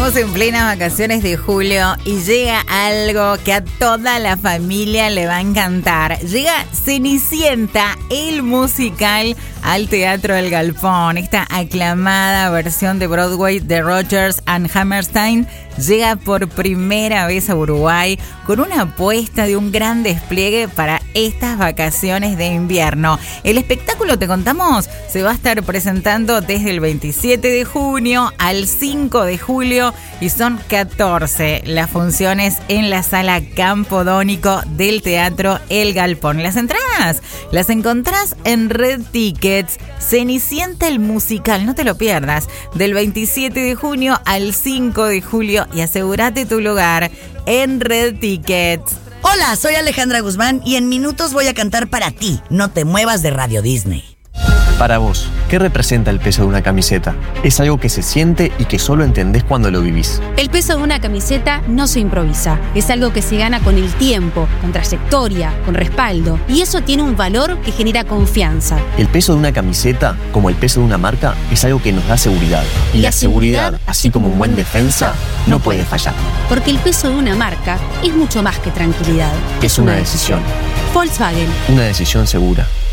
Estamos en plenas vacaciones de julio y llega algo que a toda la familia le va a encantar. Llega Cenicienta, el musical, al Teatro El Galpón. Esta aclamada versión de Broadway de Rodgers and Hammerstein llega por primera vez a Uruguay con una apuesta de un gran despliegue para estas vacaciones de invierno. El espectáculo, te contamos, se va a estar presentando desde el 27 de junio al 5 de julio y son 14 las funciones en la sala Campodónico del Teatro El Galpón. Las entradas las encontrás en Red Tickets. Cenicienta el musical, no te lo pierdas, del 27 de junio al 5 de julio y asegúrate tu lugar en Red Tickets. Hola, soy Alejandra Guzmán y en minutos voy a cantar para ti. No te muevas de Radio Disney. Para vos, ¿qué representa el peso de una camiseta? Es algo que se siente y que solo entendés cuando lo vivís. El peso de una camiseta no se improvisa. Es algo que se gana con el tiempo, con trayectoria, con respaldo. Y eso tiene un valor que genera confianza. El peso de una camiseta, como el peso de una marca, es algo que nos da seguridad. Y la seguridad, así como un buen defensa, no puede fallar. Porque el peso de una marca es mucho más que tranquilidad. Es una decisión. Volkswagen. Una decisión segura.